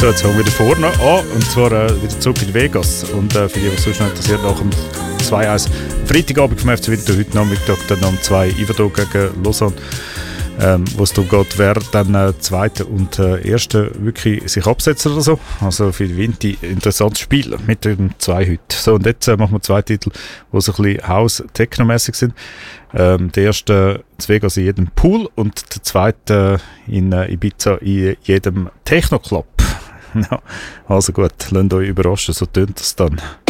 So, jetzt fangen wir wieder vorne an, und zwar wieder zurück in Vegas. Und für die, die sonst noch interessiert, nach dem 2-1 Freitagabend vom FC Winter, heute Nachmittag dann am 2 Iverdor gegen Lausanne, wo es darum geht, wer dann Zweiter und Erster wirklich sich absetzt oder so. Also für die Winti interessantes Spiel mit dem 2 heute. So, und jetzt machen wir 2 Titel, die so ein bisschen House-Techno-mässig sind. Der erste in Vegas in jedem Pool und der zweite in Ibiza in jedem Techno-Club. Ja, also gut, lasst euch überraschen, so tönt das dann.